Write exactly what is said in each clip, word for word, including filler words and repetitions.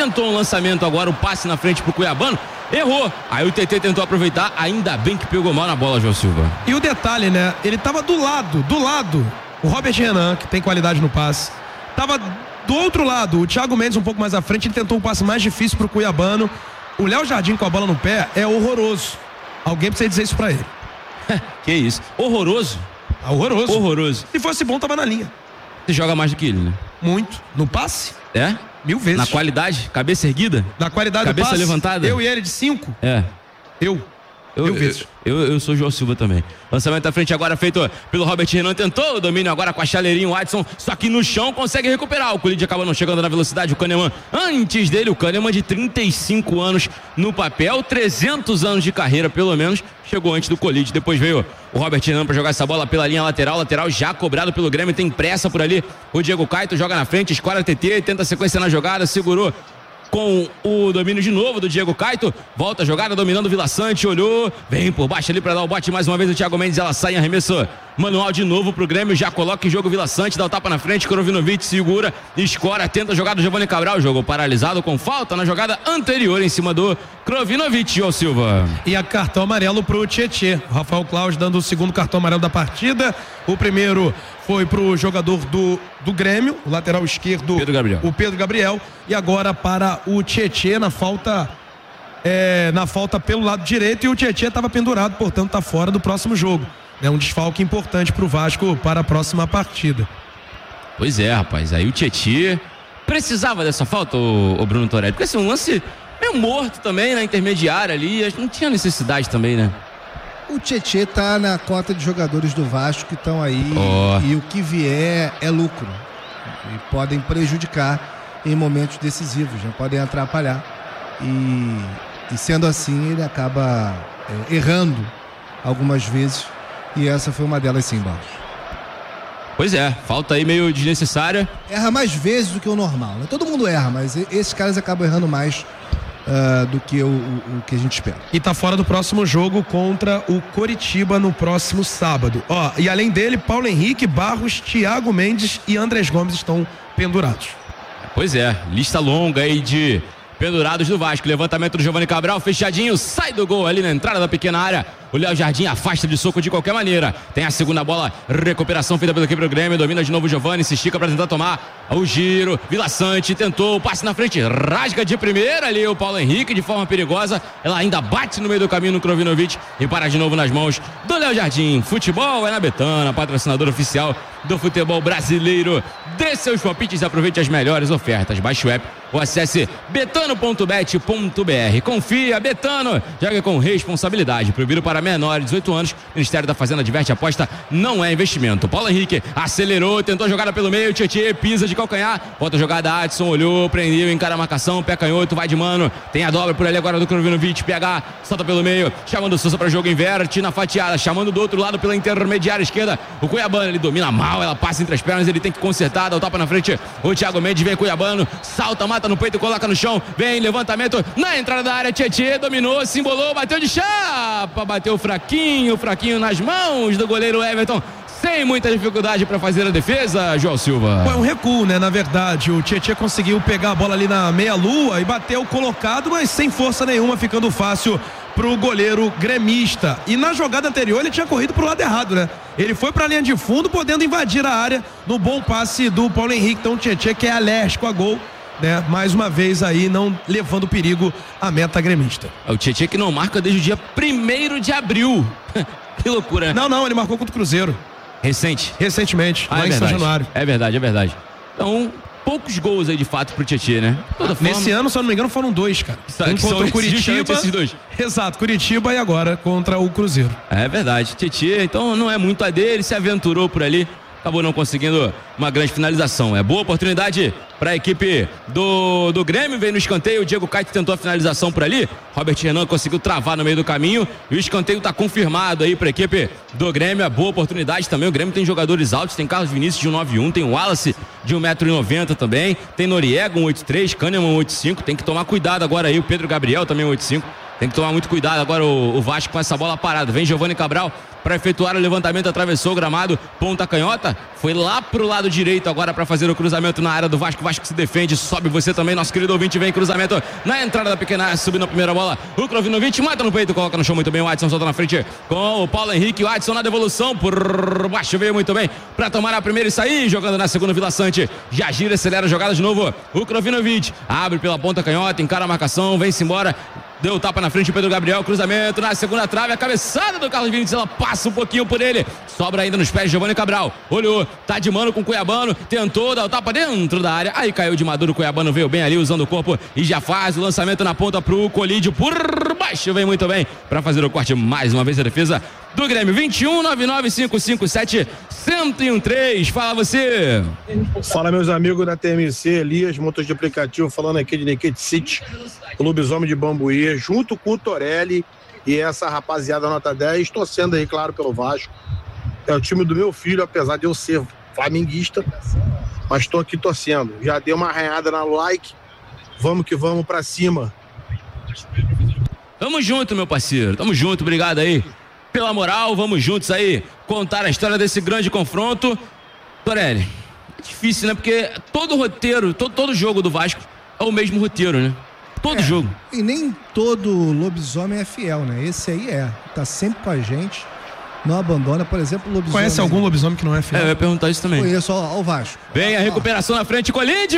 tentou um lançamento agora, o passe na frente pro Cuiabano, errou. Aí o T T tentou aproveitar, ainda bem que pegou mal na bola, João Silva. E o detalhe, né? Ele tava do lado, do lado, o Robert Renan, que tem qualidade no passe, tava do outro lado, o Thiago Mendes um pouco mais à frente, ele tentou um passe mais difícil pro Cuiabano. O Léo Jardim com a bola no pé é horroroso. Alguém precisa dizer isso pra ele. Que isso? Horroroso? Ah, horroroso. Horroroso. Se fosse bom, tava na linha. Você joga mais do que ele, né? Muito. No passe? É? Mil vezes. Na qualidade? Cabeça erguida? Na qualidade Cabeça do passe? levantada? Eu e ele de cinco? É. Eu. Eu, eu, eu, eu sou o João Silva também. Lançamento à frente agora feito pelo Robert Renan. Tentou o domínio agora com a chaleirinha, o Adson. Só que no chão consegue recuperar. O Colide acaba não chegando na velocidade. O Kahneman, antes dele, o Kahneman de trinta e cinco anos no papel. trezentos anos de carreira, pelo menos. Chegou antes do Colide. Depois veio o Robert Renan para jogar essa bola pela linha lateral. Lateral já cobrado pelo Grêmio. Tem pressa por ali. O Diego Caito joga na frente. Escora T T. Tenta a sequência na jogada. Segurou com o domínio de novo do Diego Caito, volta a jogada dominando o Vila Sante, olhou, vem por baixo ali para dar o bote mais uma vez o Thiago Mendes, ela sai em arremesso manual de novo pro Grêmio, já coloca em jogo o Vila Sante, dá o tapa na frente, Krovinovic segura, escora, tenta a jogada do Giovanni Cabral, jogo paralisado com falta na jogada anterior em cima do Krovinovic, João Silva. E a cartão amarelo pro Tietê, o Rafael Claus dando o segundo cartão amarelo da partida, o primeiro foi pro jogador do, do Grêmio, o lateral esquerdo, Pedro Gabriel. o Pedro Gabriel, e agora para o Tietê na falta é, na falta pelo lado direito, e o Tietê estava pendurado, portanto está fora do próximo jogo. É um desfalque importante pro Vasco para a próxima partida. Pois é, rapaz, aí o Tietê precisava dessa falta, o, o Bruno Torelli, porque assim, um lance meio morto também na intermediária ali, acho que não tinha necessidade também, né? O Tietê tá na cota de jogadores do Vasco que estão aí, oh. e o que vier é lucro e podem prejudicar em momentos decisivos, né? Podem atrapalhar e, e sendo assim ele acaba é, errando algumas vezes, e essa foi uma delas sim, Barros. Pois é, falta aí meio desnecessária. Erra mais vezes do que o normal, né? Todo mundo erra, mas esses caras acabam errando mais Uh, do que o, o, o que a gente espera. E tá fora do próximo jogo contra o Coritiba no próximo sábado. Ó, e além dele, Paulo Henrique, Barros, Thiago Mendes e Andrés Gomes estão pendurados. Pois é, lista longa aí de pendurados do Vasco. Levantamento do Giovanni Cabral, fechadinho, sai do gol ali na entrada da pequena área. O Léo Jardim afasta de soco de qualquer maneira. Tem a segunda bola, recuperação feita pela equipe do Grêmio. Domina de novo o Giovanni, se estica para tentar tomar o giro. Vila Sante tentou, passe na frente, rasga de primeira ali o Paulo Henrique de forma perigosa. Ela ainda bate no meio do caminho no Krovinovic e para de novo nas mãos do Léo Jardim. Futebol é na Betana, patrocinador oficial do futebol brasileiro. Dê seus palpites e aproveite as melhores ofertas. Baixe o app ou acesse betano ponto bet ponto br. Confia, Betano, joga com responsabilidade. Proibido para menores de dezoito anos. Ministério da Fazenda adverte, aposta não é investimento. Paulo Henrique acelerou, tentou jogada pelo meio, Tietê pisa de calcanhar, volta a jogada, Adson olhou, prendeu, encara a marcação, pé canhoto, vai de mano, tem a dobra por ali agora do Krovinovic, P H, salta pelo meio, chamando o Souza para jogo, inverte na fatiada, chamando do outro lado pela intermediária esquerda, o Cuiabano, ele domina mal, ela passa entre as pernas, ele tem que consertar, dá o tapa na frente, o Thiago Mendes, vem Cuiabano, salta, mata no peito, coloca no chão, vem, levantamento, na entrada da área, Tietê dominou, se embolou, bateu de chapa, bateu fraquinho, fraquinho nas mãos do goleiro Everton, sem muita dificuldade para fazer a defesa, João Silva. Foi um recuo, né? Na verdade, o Tietê conseguiu pegar a bola ali na meia-lua e bateu colocado, mas sem força nenhuma, ficando fácil pro goleiro gremista. E na jogada anterior ele tinha corrido pro lado errado, né? Ele foi pra linha de fundo, podendo invadir a área no bom passe do Paulo Henrique. Então o Tietê, que é alérgico a gol, né? Mais uma vez aí não levando perigo à meta gremista. É o Tietê que não marca desde o dia primeiro de abril. Que loucura, né? Não, não, ele marcou contra o Cruzeiro. Recente? Recentemente, ah, lá é em verdade. São Januário. É verdade, é verdade. Então, poucos gols aí de fato pro Tietê, né? Toda ah, nesse ano, se eu não me engano, foram dois, cara. Um um contra o Curitiba. Esses dois. Exato, Curitiba e agora contra o Cruzeiro. É verdade. Tietê, então não é muito a dele, se aventurou por ali. Acabou não conseguindo uma grande finalização. É boa oportunidade para a equipe do, do Grêmio. Vem no escanteio, o Diego Caito tentou a finalização por ali. Robert Renan conseguiu travar no meio do caminho. E o escanteio está confirmado aí para a equipe do Grêmio. É boa oportunidade também. O Grêmio tem jogadores altos. Tem Carlos Vinícius de um noventa e um. Tem o Wallace de um metro e noventa também. Tem Noriega, um oitenta e três. Kahneman, um oitenta e cinco. Tem que tomar cuidado agora aí. O Pedro Gabriel também, um oitenta e cinco. Tem que tomar muito cuidado agora o, o Vasco com essa bola parada. Vem Giovanni Cabral, para efetuar o levantamento, atravessou o gramado, ponta canhota, foi lá pro lado direito agora para fazer o cruzamento na área do Vasco. O Vasco se defende, sobe você também, nosso querido ouvinte, vem cruzamento na entrada da pequena área, subindo a primeira bola, o Krovinovic mata no peito, coloca no chão muito bem, o Adson solta na frente com o Paulo Henrique, o Adson na devolução, por baixo veio muito bem para tomar a primeira e sair, jogando na segunda Vila Sante, já gira, acelera a jogada de novo, o Krovinovic abre pela ponta canhota, encara a marcação, vem-se embora, deu tapa na frente o Pedro Gabriel, cruzamento na segunda trave, a cabeçada do Carlos Vinícius, ela passa um pouquinho por ele, sobra ainda nos pés de Giovani Cabral, olhou, tá de mano com o Cuiabano, tentou dar o tapa dentro da área, aí caiu de Maduro, o Cuiabano veio bem ali usando o corpo e já faz o lançamento na ponta pro Colídio, por baixo, vem muito bem para fazer o corte, mais uma vez a defesa do Grêmio. Vinte e um, nove nove cinco cinco sete, cento e treze. Fala você. Fala, meus amigos da T M C, Elias, motor de aplicativo, falando aqui de Naked City, o Lobisomem de Bambuí, junto com o Torelli e essa rapaziada nota dez, torcendo aí, claro, pelo Vasco. É o time do meu filho, apesar de eu ser flamenguista, mas estou aqui torcendo. Já dei uma arranhada na like, vamos que vamos pra cima. Tamo junto, meu parceiro, tamo junto, obrigado aí pela moral, vamos juntos aí contar a história desse grande confronto. Torelli, é difícil, né? Porque todo roteiro, todo, todo jogo do Vasco é o mesmo roteiro, né? Todo é, jogo. E nem todo lobisomem é fiel, né? Esse aí é, tá sempre com a gente, não abandona, por exemplo, o lobisomem. Conhece algum lobisomem que não é fiel? É, eu ia perguntar isso também. Conheço ao, ao Vasco. Vem a recuperação na frente, Colídio,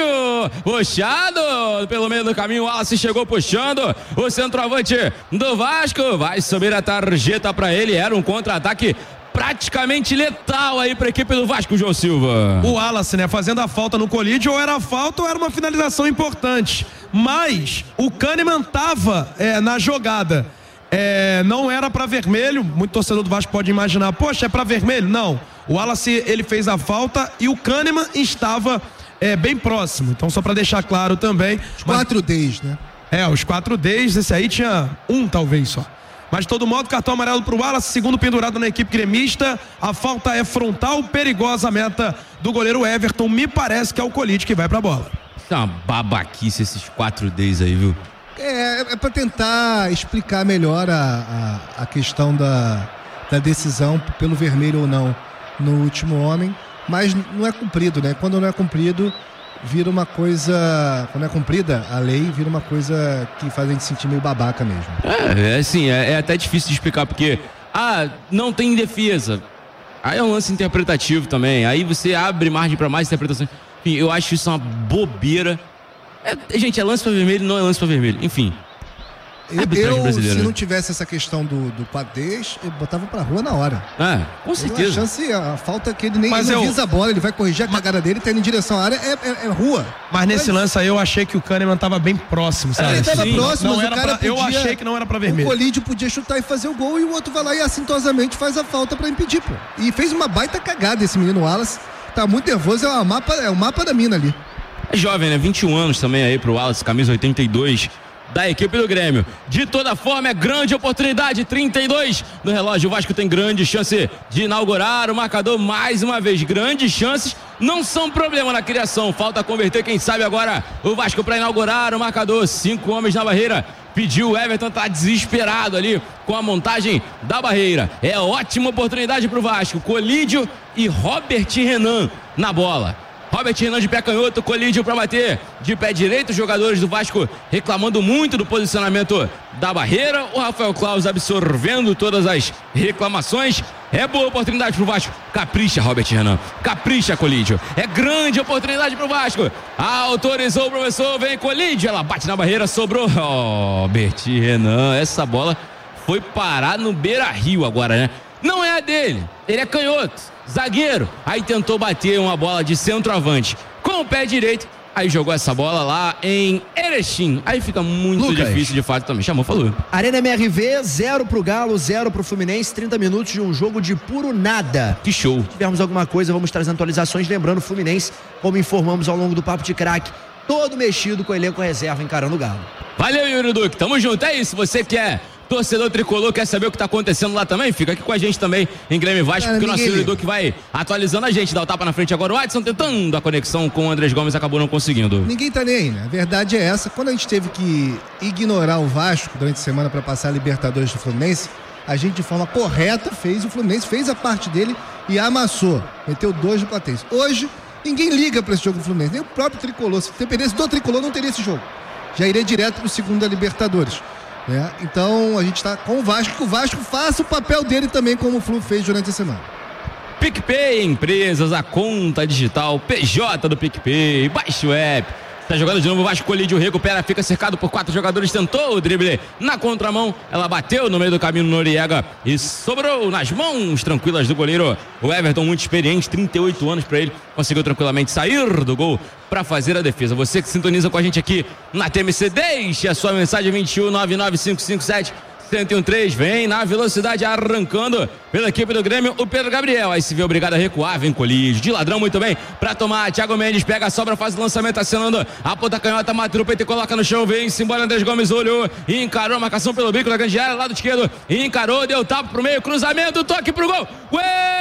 puxado pelo meio do caminho, o Wallace chegou puxando, o centroavante do Vasco, vai subir a tarjeta pra ele, era um contra-ataque praticamente letal aí pra equipe do Vasco, João Silva. O Wallace, né, fazendo a falta no Colídio, ou era falta ou era uma finalização importante, mas o Kahneman tava é, na jogada. É, não era pra vermelho, muito torcedor do Vasco pode imaginar, poxa, é pra vermelho? Não, o Wallace, ele fez a falta e o Kahneman estava é, bem próximo, então só pra deixar claro também. Os quatro Ds, né? É, os quatro Ds, esse aí tinha um talvez só. Mas de todo modo, cartão amarelo pro Wallace, segundo pendurado na equipe gremista, a falta é frontal, perigosa a meta do goleiro Everton, me parece que é o Colite que vai pra bola. Isso é uma babaquice esses quatro Ds aí, viu? É, é para tentar explicar melhor a, a, a questão da, da decisão pelo vermelho ou não no último homem, mas não é cumprido, né? Quando não é cumprido, vira uma coisa, quando é cumprida a lei, vira uma coisa que faz a gente sentir meio babaca mesmo. É, é assim, é, é até difícil de explicar, porque, ah, não tem defesa. Aí é um lance interpretativo também, aí você abre margem para mais interpretações. Enfim, eu acho isso uma bobeira. É, gente, é lance pra vermelho, não é lance pra vermelho. Enfim. Eu, eu se não tivesse essa questão do, do quatro Ds, eu botava pra rua na hora. É, com certeza. A chance, a falta é que ele nem Mas ele eu... visa a bola, ele vai corrigir a cagada dele, tá indo em direção à área, é, é, é rua. Mas nesse mas... lance aí eu achei que o Kahneman tava bem próximo, sabe? É, ele tava Sim, próximo, não, mas não o cara pra... podia... Eu achei que não era pra vermelho. O Colídio podia chutar e fazer o gol e o outro vai lá e assintosamente faz a falta pra impedir, pô. E fez uma baita cagada esse menino Wallace, tá muito nervoso, é o mapa, é o mapa da mina ali. É jovem, né? vinte e um anos também aí pro Wallace, camisa oitenta e dois da equipe do Grêmio. De toda forma, é grande oportunidade, trinta e dois no relógio. O Vasco tem grande chance de inaugurar o marcador mais uma vez. Grandes chances não são problema na criação. Falta converter, quem sabe agora, o Vasco para inaugurar o marcador. Cinco homens na barreira. Pediu o Everton, tá desesperado ali com a montagem da barreira. É ótima oportunidade pro Vasco. Colídio e Robert Renan na bola. Robert Renan de pé canhoto, Colídio para bater de pé direito, os jogadores do Vasco reclamando muito do posicionamento da barreira, o Rafael Claus absorvendo todas as reclamações. É boa oportunidade pro Vasco, capricha Robert Renan, capricha Colídio, é grande oportunidade pro Vasco, autorizou o professor, vem Colídio, ela bate na barreira, sobrou Robert Renan, essa bola foi parar no Beira-Rio agora, né? Não é a dele, ele é canhoto, zagueiro, aí tentou bater uma bola de centroavante com o pé direito, aí jogou essa bola lá em Erechim, aí fica muito Lucas. difícil de fato também, chamou, falou. Arena M R V, zero pro Galo, zero pro Fluminense, trinta minutos de um jogo de puro nada. Que show. Se tivermos alguma coisa, vamos trazer atualizações, lembrando o Fluminense, como informamos ao longo do Papo de Craque, todo mexido com o elenco reserva encarando o Galo. Valeu, Yuri Duque, tamo junto, é isso, você quer... Torcedor tricolor, quer saber o que está acontecendo lá também? Fica aqui com a gente também em Grêmio Vasco, Cara, porque o nosso ninguém... Yuri Duque vai atualizando a gente, dá o tapa na frente agora. O Adson tentando a conexão com o Andrés Gomes, acabou não conseguindo. Ninguém tá nem aí, né? A verdade é essa. Quando a gente teve que ignorar o Vasco durante a semana para passar a Libertadores do Fluminense, a gente de forma correta fez, o Fluminense fez a parte dele e amassou, meteu dois no Platense. Hoje, ninguém liga para esse jogo do Fluminense, nem o próprio Tricolor. Se dependesse do Tricolor, não teria esse jogo. Já iria direto para o segundo da Libertadores. Né? Então, a gente está com o Vasco, que o Vasco faça o papel dele também, como o Flu fez durante a semana. PicPay Empresas, a conta digital P J do PicPay, baixe o app. Tá jogando de novo, o Vasco colide, recupera, fica cercado por quatro jogadores, tentou o drible na contramão, ela bateu no meio do caminho no Noriega e sobrou nas mãos tranquilas do goleiro. O Everton, muito experiente, trinta e oito anos para ele, conseguiu tranquilamente sair do gol para fazer a defesa. Você que sintoniza com a gente aqui na T M C, deixe a sua mensagem vinte e um, nove nove cinco cinco sete, um zero um três, vem na velocidade arrancando pela equipe do Grêmio, o Pedro Gabriel, aí se vê obrigado a recuar, vem colide, de ladrão muito bem, pra tomar, Thiago Mendes pega a sobra, faz o lançamento, acionando a ponta canhota, mata o peito e coloca no chão, vem-se embora, Andrés Gomes olhou, encarou a marcação pelo bico da grande área, lado esquerdo, encarou, deu tapa pro meio, cruzamento, toque pro gol, o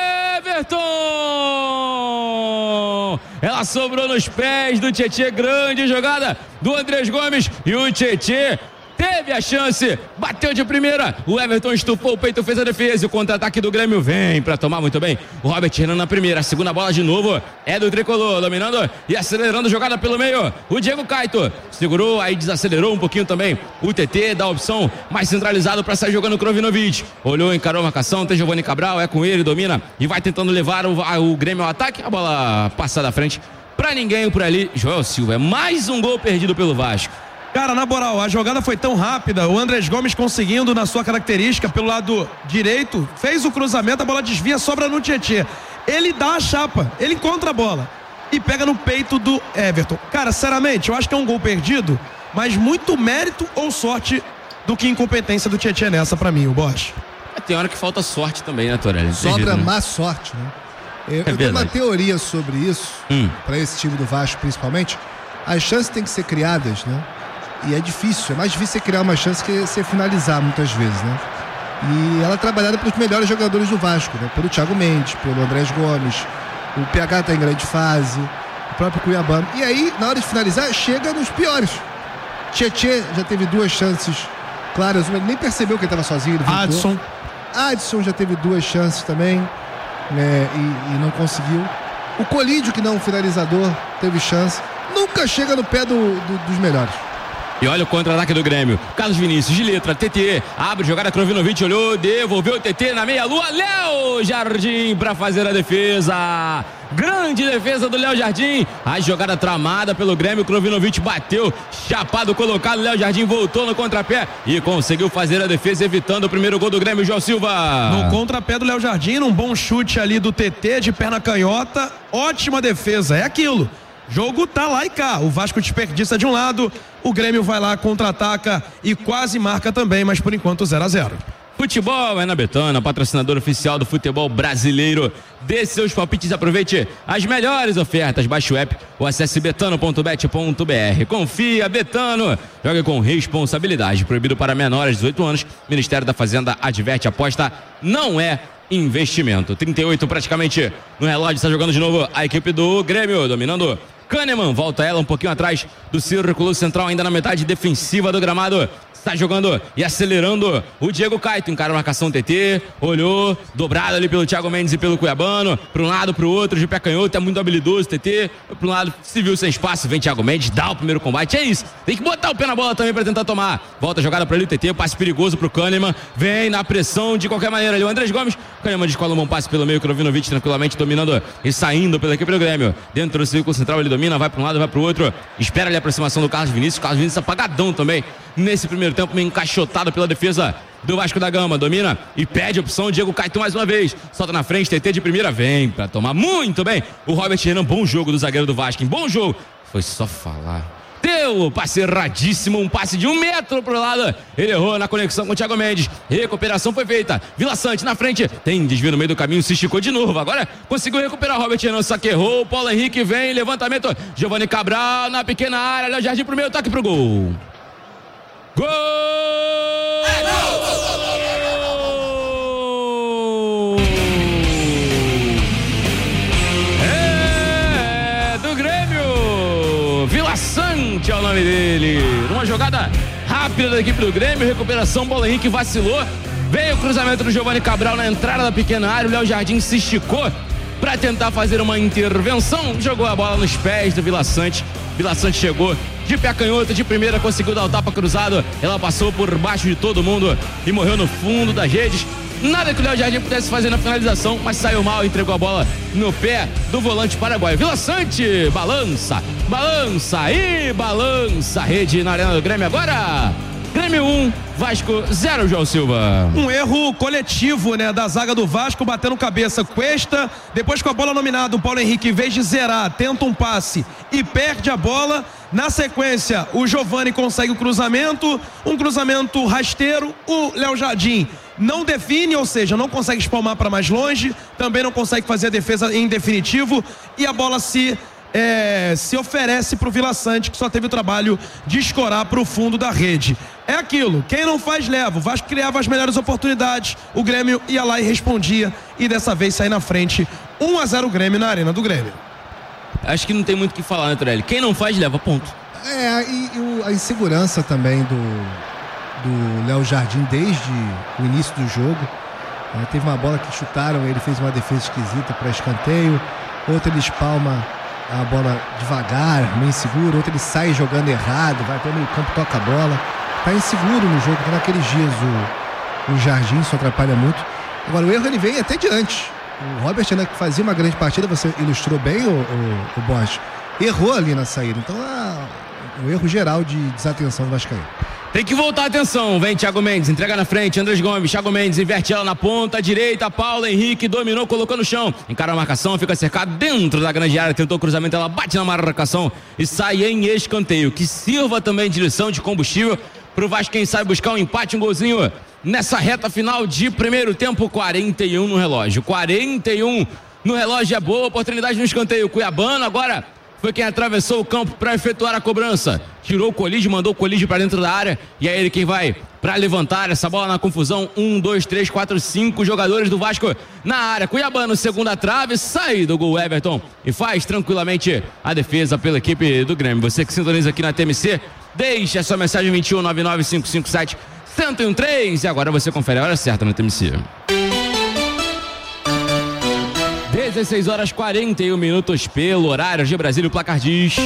Everton! Ela sobrou nos pés do Tietê, grande jogada do Andrés Gomes, e o Tietê teve a chance, bateu de primeira, o Everton estufou o peito, fez a defesa, e o contra-ataque do Grêmio vem pra tomar muito bem, o Robert Renan na primeira, a segunda bola de novo é do Tricolor, dominando e acelerando, jogada pelo meio, o Diego Caito segurou, aí desacelerou um pouquinho também, o T T dá a opção mais centralizado pra sair jogando o Krovinovic, olhou, encarou a marcação, tem Giovani Cabral, é com ele, domina e vai tentando levar o, o Grêmio ao ataque, a bola passa da frente pra ninguém por ali, Joel Silva, é mais um gol perdido pelo Vasco. Cara, na moral, a jogada foi tão rápida, o Andrés Gomes conseguindo na sua característica pelo lado direito, fez o cruzamento, a bola desvia, sobra no Tietê. Ele dá a chapa, ele encontra a bola e pega no peito do Everton. Cara, sinceramente, eu acho que é um gol perdido, mas muito mérito ou sorte do que incompetência do Tietê nessa pra mim, o Bosch. Tem hora que falta sorte também, né, Torelli? Sobra jeito, né? má sorte, né? Eu, é eu tenho uma teoria sobre isso, hum. pra esse time do Vasco principalmente. As chances têm que ser criadas, né? E é difícil, é mais difícil você criar uma chance que você finalizar muitas vezes, né? E ela é trabalhada pelos melhores jogadores do Vasco, né? Pelo Thiago Mendes, pelo Andrés Gomes, o P H tá em grande fase, o próprio Cuiabá. E aí, na hora de finalizar, chega nos piores. Tietê já teve duas chances claras, ele nem percebeu que ele estava sozinho. Ele Adson. Adson já teve duas chances também, né? E, e não conseguiu. O Colídio, que não é um finalizador, teve chance. Nunca chega no pé do, do, dos melhores. E olha o contra-ataque do Grêmio. Carlos Vinícius, de letra, T T, abre jogada, Krovinovic olhou, devolveu o T T na meia-lua, Léo Jardim para fazer a defesa. Grande defesa do Léo Jardim. A jogada tramada pelo Grêmio, Krovinovic bateu, chapado, colocado, Léo Jardim voltou no contrapé e conseguiu fazer a defesa, evitando o primeiro gol do Grêmio, João Silva. No contrapé do Léo Jardim, num bom chute ali do T T de perna canhota, ótima defesa, é aquilo. Jogo tá lá e cá, o Vasco desperdiça de um lado, o Grêmio vai lá, contra-ataca e quase marca também, mas por enquanto zero a zero. Futebol é na Betano, patrocinador oficial do futebol brasileiro. Dê seus palpites, aproveite as melhores ofertas, baixe o app ou acesse betano ponto bet ponto br. Confia, Betano, jogue com responsabilidade, proibido para menores de dezoito anos, Ministério da Fazenda adverte, aposta não é investimento. trinta e oito praticamente no relógio, está jogando de novo a equipe do Grêmio, dominando Kahneman, volta ela um pouquinho atrás do círculo central, ainda na metade defensiva do gramado. Está jogando e acelerando o Diego Caito, encara a marcação T T, olhou, dobrado ali pelo Thiago Mendes e pelo Cuiabano, para um lado, para o outro, de pé canhoto, é muito habilidoso T T, para um lado, se viu sem espaço, vem Thiago Mendes, dá o primeiro combate, é isso, tem que botar o pé na bola também para tentar tomar, volta a jogada para ele o T T, passe perigoso para o Kahneman, vem na pressão de qualquer maneira ali, o Andrés Gomes, Kahneman descola um bom passe pelo meio, Krovinovic tranquilamente dominando e saindo pela equipe do Grêmio, dentro do círculo central ele domina, vai para um lado, vai para o outro, espera ali a aproximação do Carlos Vinícius, Carlos Vinícius apagadão também, nesse primeiro tempo, meio encaixotado pela defesa do Vasco da Gama, domina e pede opção, Diego Caetano mais uma vez, solta na frente, T T de primeira, vem pra tomar muito bem, o Robert Renan, bom jogo do zagueiro do Vasco, bom jogo, foi só falar, deu passe erradíssimo, um passe de um metro pro lado, ele errou na conexão com o Thiago Mendes, recuperação foi feita, Vila Sante na frente, tem desvio no meio do caminho, se esticou de novo, agora conseguiu recuperar o Robert Renan, só que errou, o Paulo Henrique vem, levantamento, Giovani Cabral na pequena área, Léo Jardim pro meio, toque pro gol. Gol! É gol! É do Grêmio! Vila Sante é o nome dele. Uma jogada rápida da equipe do Grêmio, recuperação, Paulo Henrique vacilou, Veio o cruzamento do Giovani Cabral na entrada da pequena área. O Léo Jardim se esticou para tentar fazer uma intervenção. Jogou a bola nos pés do Vila Sante. Vila Sante chegou de pé canhoto, de primeira, conseguiu dar o tapa cruzado. Ela passou por baixo de todo mundo e morreu no fundo das redes. Nada que o Léo Jardim pudesse fazer na finalização, mas saiu mal e entregou a bola no pé do volante paraguaio. Vila Sante balança, balança e balança a rede na Arena do Grêmio agora. Grêmio um, Vasco zero, João Silva. Um erro coletivo, né, da zaga do Vasco, batendo cabeça Cuesta, depois com a bola nominada, o Paulo Henrique, em vez de zerar, tenta um passe e perde a bola. Na sequência, o Giovani consegue o cruzamento, um cruzamento rasteiro, o Léo Jardim não define, ou seja, não consegue espalmar para mais longe, também não consegue fazer a defesa em definitivo, e a bola se É, se oferece para o Vila Sante, que só teve o trabalho de escorar para o fundo da rede. É aquilo, quem não faz leva. O Vasco criava as melhores oportunidades, o Grêmio ia lá e respondia, e dessa vez sai na frente. um a zero Grêmio na Arena do Grêmio. Acho que não tem muito o que falar, né, Torelli? Quem não faz leva, ponto. É, e, e o, a insegurança também do do Léo Jardim desde o início do jogo. É, teve uma bola que chutaram, ele fez uma defesa esquisita para escanteio, outra ele espalma a bola devagar, meio inseguro, outro ele sai jogando errado, vai até o meio campo, toca a bola, tá inseguro no jogo, porque naqueles dias o, o Jardim isso atrapalha muito. Agora o erro ele vem até de antes. O Robert, né, que fazia uma grande partida, você ilustrou bem o, o, o Bosch, errou ali na saída, então é um erro geral de desatenção do Vascaíno. Tem que voltar a atenção, vem Thiago Mendes, entrega na frente, Andrés Gomes, Thiago Mendes inverte ela na ponta direita, Paulo Henrique dominou, colocou no chão, encara a marcação, fica cercado dentro da grande área, tentou o cruzamento, ela bate na marcação e sai em escanteio, que sirva também de lição de combustível pro Vasco, quem sabe buscar um empate, um golzinho nessa reta final de primeiro tempo. Quarenta e um no relógio, quarenta e um no relógio, é boa oportunidade no escanteio, Cuiabano agora foi quem atravessou o campo para efetuar a cobrança. Tirou o colígio, mandou o colígio para dentro da área. E é ele quem vai para levantar essa bola na confusão. Um, dois, três, quatro, cinco jogadores do Vasco na área. Cuiabano, segunda trave, sai do gol Everton e faz tranquilamente a defesa pela equipe do Grêmio. Você que sintoniza aqui na T M C, deixa a sua mensagem vinte e um, nove nove cinco cinco sete, um zero um três. E agora você confere a hora certa na T M C. dezesseis horas e quarenta e um minutos pelo horário de Brasília, o placar diz: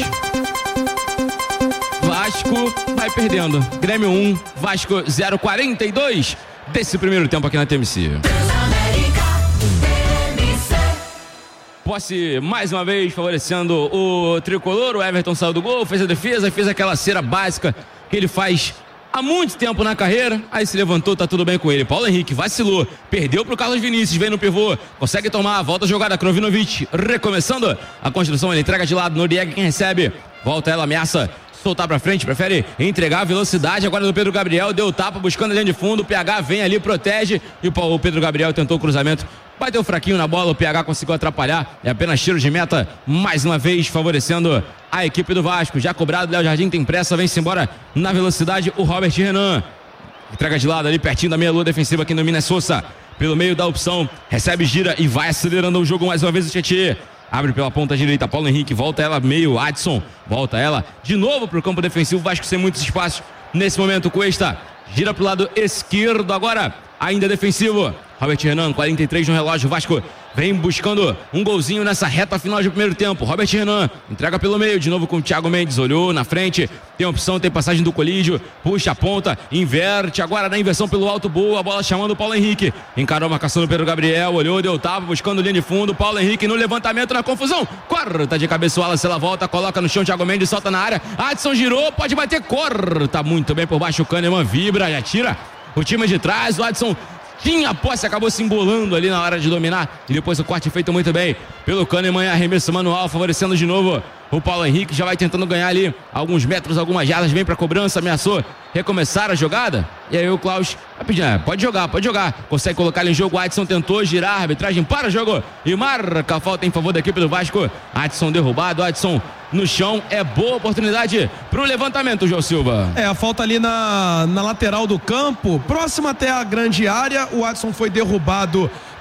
Vasco vai perdendo. Grêmio um, Vasco zero, quarenta e dois desse primeiro tempo aqui na T M C. Posse mais uma vez favorecendo o tricolor. O Everton saiu do gol, fez a defesa, fez aquela cera básica que ele faz há muito tempo na carreira, aí se levantou, tá tudo bem com ele. Paulo Henrique vacilou, perdeu pro Carlos Vinícius, vem no pivô, consegue tomar, volta a jogada, Krovinovic recomeçando a construção, ele entrega de lado, Noriega quem recebe, volta ela, ameaça soltar pra frente, prefere entregar a velocidade agora do Pedro Gabriel, deu tapa buscando a linha de fundo, o P H vem ali, protege, e o Pedro Gabriel tentou o cruzamento, bateu fraquinho na bola, o P H conseguiu atrapalhar, é apenas tiro de meta, mais uma vez favorecendo a equipe do Vasco. Já cobrado, Léo Jardim tem pressa, vem-se embora na velocidade o Robert Renan, entrega de lado ali pertinho da meia-lua defensiva aqui no Minas Souza, pelo meio da opção, recebe, gira e vai acelerando o jogo mais uma vez o Tietê. Abre pela ponta direita, Paulo Henrique, volta ela meio, Adson, volta ela de novo pro campo defensivo, Vasco sem muitos espaços nesse momento, Cuesta gira pro lado esquerdo agora, ainda defensivo, Robert Renan, quarenta e três no relógio, Vasco vem buscando um golzinho nessa reta final de primeiro tempo, Robert Renan entrega pelo meio, de novo com o Thiago Mendes, olhou na frente, tem opção, tem passagem do colígio, puxa a ponta, inverte, agora na inversão pelo alto, boa, a bola chamando o Paulo Henrique, encarou a marcação do Pedro Gabriel, olhou, deu tapa, buscando linha de fundo, Paulo Henrique no levantamento, na confusão, corta de cabeça o Wallace, ela volta, coloca no chão, Thiago Mendes solta na área, Adson girou, pode bater, corta muito bem por baixo, o Kahneman vibra, já tira o time de trás, o Adson tinha a posse, acabou se embolando ali na hora de dominar e depois o corte feito muito bem pelo Kahneman, arremesso manual, favorecendo de novo o Paulo Henrique, já vai tentando ganhar ali alguns metros, algumas jardas, vem pra cobrança, ameaçou recomeçar a jogada, e aí o Klaus vai pedir, é, pode jogar, pode jogar, consegue colocar ele em jogo, Adson tentou girar, a arbitragem para o jogo e marca a falta em favor da equipe do Vasco, Adson derrubado, Adson no chão, é boa oportunidade pro levantamento, João Silva. É, a falta ali na, na lateral do campo, próximo até a grande área, o Adson foi derrubado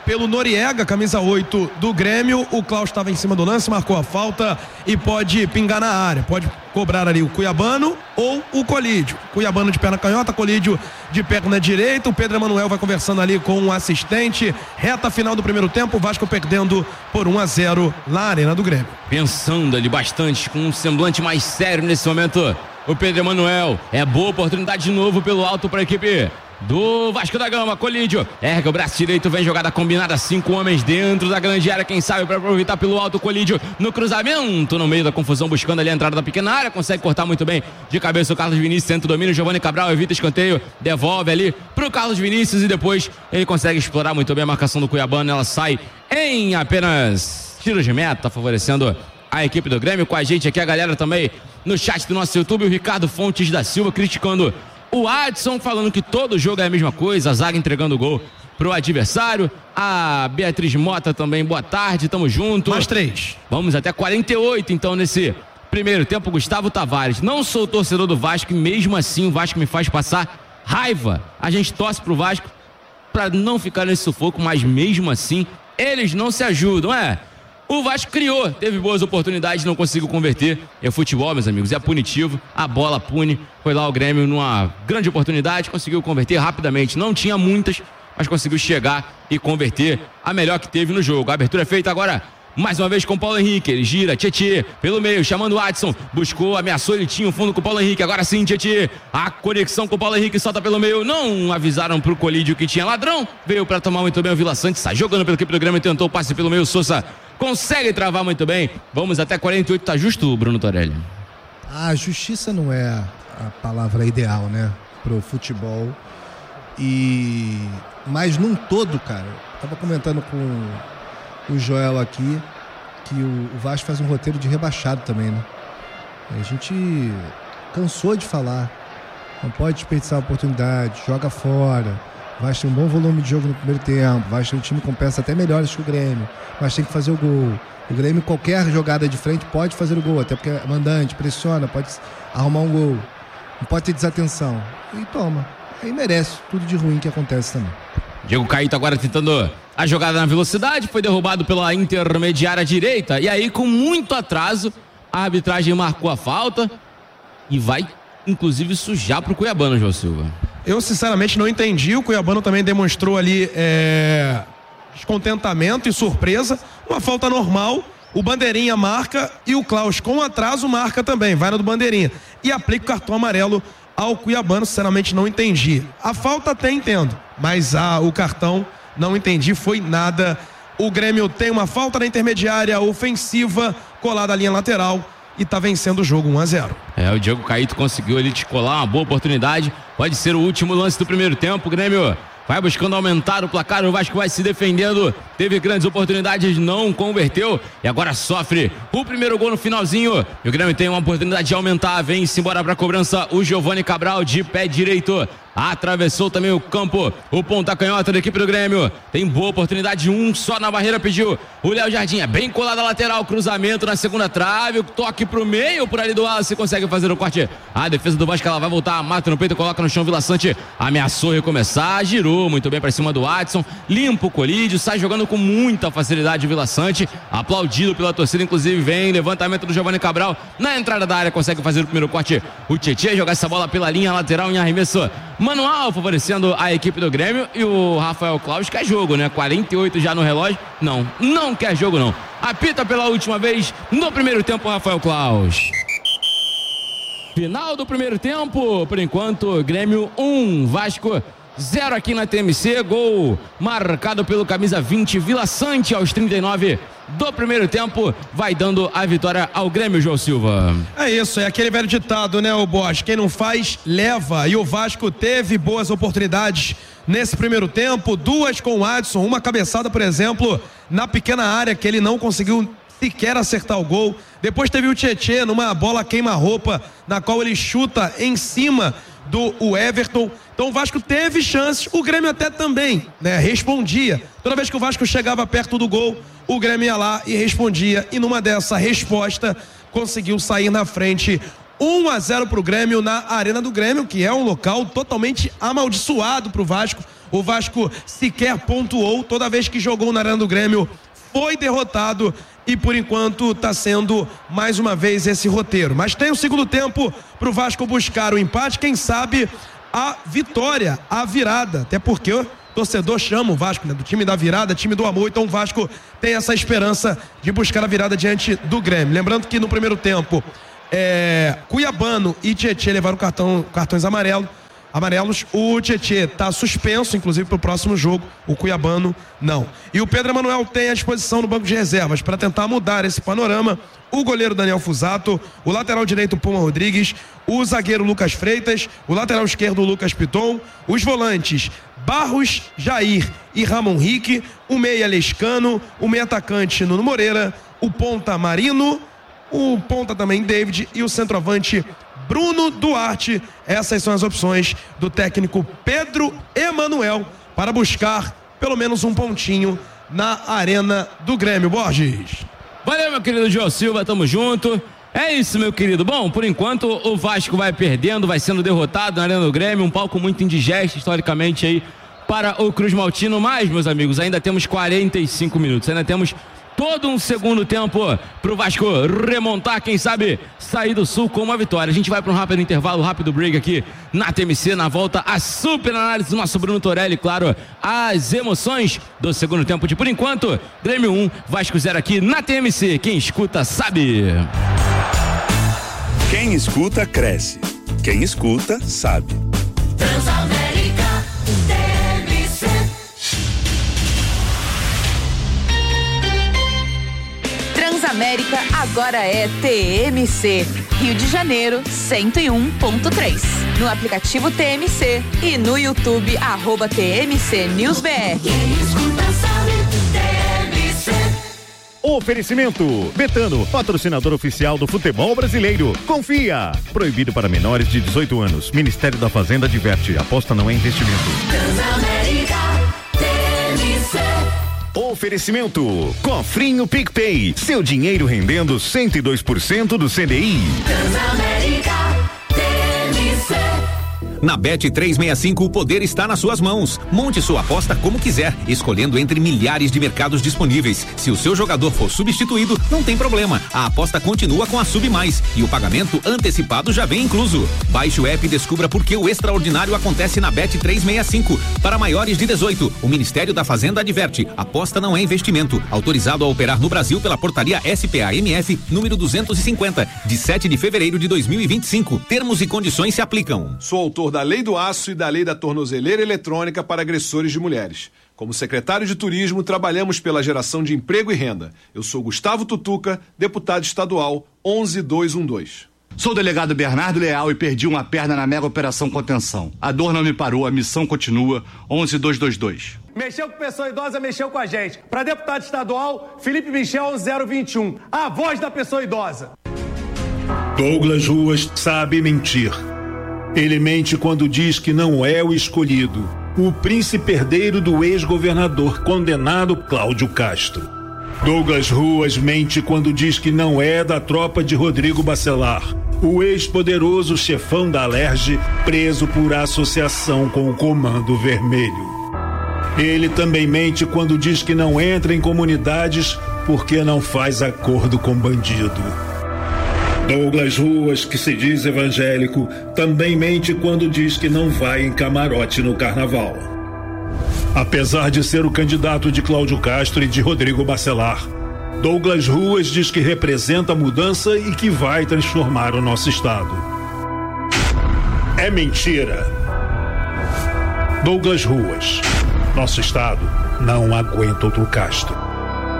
pelo Noriega, camisa oito do Grêmio. O Klaus estava em cima do lance, marcou a falta e pode pingar na área. Pode cobrar ali o Cuiabano ou o Colídio. Cuiabano de perna canhota, Colídio de perna direita. O Pedro Emanuel vai conversando ali com o assistente. Reta final do primeiro tempo, o Vasco perdendo por um a zero na Arena do Grêmio. Pensando ali bastante, com um semblante mais sério nesse momento, o Pedro Emanuel. É boa oportunidade de novo pelo alto para a equipe do Vasco da Gama. Colídio ergue o braço direito, vem jogada combinada, cinco homens dentro da grande área, quem sabe para aproveitar pelo alto. Colídio no cruzamento, no meio da confusão, buscando ali a entrada da pequena área, consegue cortar muito bem de cabeça o Carlos Vinícius, tenta o domínio, Giovani Cabral evita escanteio, devolve ali pro Carlos Vinícius e depois ele consegue explorar muito bem a marcação do Cuiabano. Ela sai em apenas tiro de meta, favorecendo a equipe do Grêmio. Com a gente aqui a galera também no chat do nosso YouTube, o Ricardo Fontes da Silva criticando o Adson, falando que todo jogo é a mesma coisa, a zaga entregando o gol pro adversário. A Beatriz Mota também, boa tarde, tamo junto. Mais três. Vamos até quarenta e oito então nesse primeiro tempo. Gustavo Tavares, não sou torcedor do Vasco e mesmo assim o Vasco me faz passar raiva. A gente torce pro Vasco pra não ficar nesse sufoco, mas mesmo assim eles não se ajudam, é. O Vasco criou, teve boas oportunidades, não conseguiu converter. É futebol, meus amigos, é punitivo, a bola pune. Foi lá o Grêmio numa grande oportunidade, conseguiu converter rapidamente. Não tinha muitas, mas conseguiu chegar e converter a melhor que teve no jogo. A abertura é feita agora, mais uma vez com o Paulo Henrique. Ele gira, Tietê, pelo meio, chamando o Adson. Buscou, ameaçou, ele tinha o fundo com o Paulo Henrique. Agora sim, Tietê, a conexão com o Paulo Henrique, solta pelo meio. Não avisaram pro Colídio que tinha ladrão. Veio pra tomar muito bem o Vila Sante, sai jogando pela equipe do Grêmio, tentou o passe pelo meio, Sousa consegue travar muito bem. Vamos até quarenta e oito, tá justo, Bruno Torelli? A justiça não é a palavra ideal, né, pro futebol. E mas num todo, cara, tava comentando com o Joel aqui que o, o Vasco faz um roteiro de rebaixado também, né? A gente cansou de falar, não pode desperdiçar a oportunidade, joga fora. Vai ter um bom volume de jogo no primeiro tempo, vai ter um time com peças até melhores que o Grêmio, mas tem que fazer o gol. O Grêmio, qualquer jogada de frente pode fazer o gol, até porque é mandante, pressiona, pode arrumar um gol, não pode ter desatenção, e toma, aí merece tudo de ruim que acontece também. Diego Caíto agora tentando a jogada na velocidade, foi derrubado pela intermediária direita, e aí com muito atraso a arbitragem marcou a falta e vai inclusive sujar pro Cuiabano, João Silva. Eu sinceramente não entendi, o Cuiabano também demonstrou ali é, descontentamento e surpresa, uma falta normal, o Bandeirinha marca e o Klaus com atraso marca também, vai no do Bandeirinha e aplica o cartão amarelo ao Cuiabano. Sinceramente não entendi, a falta até entendo, mas a, o cartão não entendi, foi nada. O Grêmio tem uma falta na intermediária ofensiva, colada à linha lateral, e tá vencendo o jogo um a zero. É, o Diego Caíto conseguiu ali descolar uma boa oportunidade. Pode ser o último lance do primeiro tempo. O Grêmio vai buscando aumentar o placar. O Vasco vai se defendendo. Teve grandes oportunidades, não converteu. E agora sofre o primeiro gol no finalzinho. E o Grêmio tem uma oportunidade de aumentar. Vem-se embora pra cobrança o Giovani Cabral de pé direito. Atravessou também o campo, o ponta canhota da equipe do Grêmio. Tem boa oportunidade, um só na barreira pediu o Léo Jardim, é bem colado a lateral, cruzamento na segunda trave, o toque pro meio, por ali do Wallace, consegue fazer o corte. A defesa do Vasco, ela vai voltar, mata no peito, coloca no chão, Vila Sante ameaçou recomeçar, girou muito bem pra cima do Adson, limpa o Colídio, sai jogando com muita facilidade o Vila Sante, aplaudido pela torcida, inclusive vem levantamento do Giovani Cabral, na entrada da área consegue fazer o primeiro corte, o Tietê jogar essa bola pela linha lateral em arremesso manual, favorecendo a equipe do Grêmio. E o Rafael Klaus quer jogo, né? quarenta e oito já no relógio. Não, não quer jogo não. Apita pela última vez no primeiro tempo, Rafael Klaus. Final do primeiro tempo, por enquanto, Grêmio um, Vasco zero aqui na T M C. Gol marcado pelo camisa vinte, Vila Sante, aos trinta e nove do primeiro tempo, vai dando a vitória ao Grêmio, João Silva. É isso, é aquele velho ditado, né, o Bosch? Quem não faz, leva. E o Vasco teve boas oportunidades nesse primeiro tempo, duas com o Adson, uma cabeçada, por exemplo, na pequena área, que ele não conseguiu sequer acertar o gol. Depois teve o Tietê numa bola queima-roupa, na qual ele chuta em cima do o Everton. Então o Vasco teve chances, o Grêmio até também, né, respondia. Toda vez que o Vasco chegava perto do gol, o Grêmio ia lá e respondia. E numa dessa resposta, conseguiu sair na frente. um a zero pro Grêmio na Arena do Grêmio, que é um local totalmente amaldiçoado pro Vasco. o Vasco sequer pontuou, toda vez que jogou na Arena do Grêmio foi derrotado e por enquanto está sendo mais uma vez esse roteiro. Mas tem o segundo tempo para o Vasco buscar o empate, quem sabe a vitória, a virada, até porque o torcedor chama o Vasco, né, do time da virada, time do amor, então o Vasco tem essa esperança de buscar a virada diante do Grêmio. Lembrando que no primeiro tempo é, Cuiabano e Tietê levaram cartão, cartões amarelos. Amarelos, o Tietê está suspenso, inclusive, para o próximo jogo, o Cuiabano não. E o Pedro Emanuel tem à disposição no banco de reservas para tentar mudar esse panorama o goleiro Daniel Fusato, o lateral direito Puma Rodrigues, o zagueiro Lucas Freitas, o lateral esquerdo Lucas Piton, os volantes Barros, Jair e Ramon Rique, o meia Lescano, o meia atacante Nuno Moreira, o ponta Marino, o ponta também David e o centroavante Bruno Duarte. Essas são as opções do técnico Pedro Emanuel para buscar pelo menos um pontinho na Arena do Grêmio. Borges. Valeu, meu querido João Silva, tamo junto. É isso, meu querido. Bom, por enquanto o Vasco vai perdendo, vai sendo derrotado na Arena do Grêmio, um palco muito indigesto historicamente aí para o Cruz Maltino, mas, meus amigos, ainda temos quarenta e cinco minutos, ainda temos todo um segundo tempo pro Vasco remontar, quem sabe sair do Sul com uma vitória. A gente vai para um rápido intervalo, rápido break aqui na T M C, na volta a super análise do nosso Bruno Torelli, claro, as emoções do segundo tempo de por enquanto, Grêmio um, Vasco zero aqui na T M C. Quem escuta sabe. Quem escuta cresce. Quem escuta sabe. Transamérica T M C. Transamérica agora é T M C. Rio de Janeiro, cento e um ponto três. No aplicativo T M C e no YouTube, arroba T M C News B R. Quem escuta sabe, T M C. Oferecimento Betano, patrocinador oficial do futebol brasileiro. Confia. Proibido para menores de dezoito anos. Ministério da Fazenda adverte. Aposta não é investimento. Transamérica T M C. Oferecimento Cofrinho PicPay. Seu dinheiro rendendo cento e dois por cento do C D I. Transamérica T M C. Na Bet trezentos e sessenta e cinco, o poder está nas suas mãos. Monte sua aposta como quiser, escolhendo entre milhares de mercados disponíveis. Se o seu jogador for substituído, não tem problema. A aposta continua com a Sub Mais e o pagamento antecipado já vem incluso. Baixe o app e descubra por que o extraordinário acontece na Bet trezentos e sessenta e cinco. Para maiores de dezoito, o Ministério da Fazenda adverte: aposta não é investimento. Autorizado a operar no Brasil pela portaria S P A M F número duzentos e cinquenta, de sete de fevereiro de dois mil e vinte e cinco. Termos e condições se aplicam. Sou autor da Lei do Aço e da Lei da Tornozeleira Eletrônica para agressores de mulheres. Como secretário de Turismo, trabalhamos pela geração de emprego e renda. Eu sou Gustavo Tutuca, deputado estadual onze dois um dois. Sou o delegado Bernardo Leal e perdi uma perna na mega operação contenção. A dor não me parou, a missão continua. onze dois dois dois. Mexeu com pessoa idosa, mexeu com a gente. Para deputado estadual, Felipe Michel zero vinte e um. A voz da pessoa idosa. Douglas Ruas sabe mentir. Ele mente quando diz que não é o escolhido, o príncipe herdeiro do ex-governador condenado Cláudio Castro. Douglas Ruas mente quando diz que não é da tropa de Rodrigo Bacelar, o ex-poderoso chefão da Alerj, preso por associação com o Comando Vermelho. Ele também mente quando diz que não entra em comunidades porque não faz acordo com bandido. Douglas Ruas, que se diz evangélico, também mente quando diz que não vai em camarote no carnaval. Apesar de ser o candidato de Cláudio Castro e de Rodrigo Bacelar, Douglas Ruas diz que representa a mudança e que vai transformar o nosso estado. É mentira. Douglas Ruas, nosso estado não aguenta outro Castro.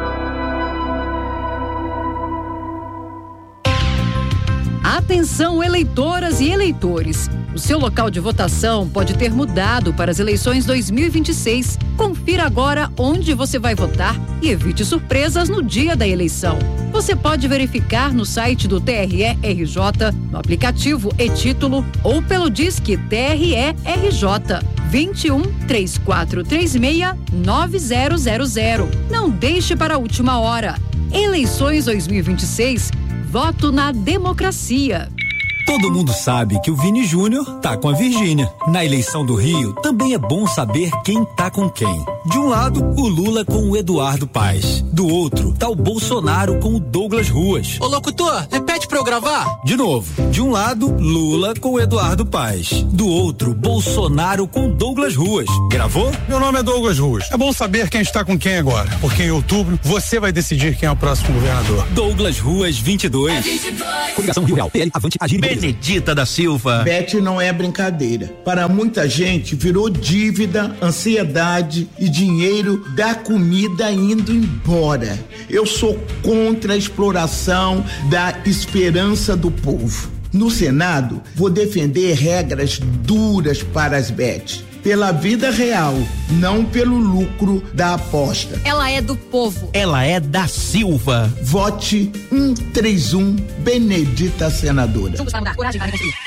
Atenção, eleitoras e eleitores. O seu local de votação pode ter mudado para as eleições dois mil e vinte e seis. Confira agora onde você vai votar e evite surpresas no dia da eleição. Você pode verificar no site do T R E R J, no aplicativo e-Título ou pelo Disque T R E R J vinte e um, três quatro três seis, nove zero zero zero. Não deixe para a última hora. Eleições dois mil e vinte e seis. Voto na democracia. Todo mundo sabe que o Vini Júnior tá com a Virgínia. Na eleição do Rio, também é bom saber quem tá com quem. De um lado, o Lula com o Eduardo Paes. Do outro, tá o Bolsonaro com o Douglas Ruas. Ô locutor, repete pra eu gravar. De novo, de um lado, Lula com o Eduardo Paes. Do outro, Bolsonaro com o Douglas Ruas. Gravou? Meu nome é Douglas Ruas. É bom saber quem está com quem agora, porque em outubro você vai decidir quem é o próximo governador. Douglas Ruas vinte e dois. Coligação Rio Real, P L, Avante, Agir. Benedita da Silva. Bet não é brincadeira. Para muita gente virou dívida, ansiedade e dinheiro da comida indo embora. Eu sou contra a exploração da esperança do povo. No Senado, vou defender regras duras para as bets. Pela vida real, não pelo lucro da aposta. Ela é do povo. Ela é da Silva. Vote um três um Benedita Senadora. Juntos para mudar, coragem para construir.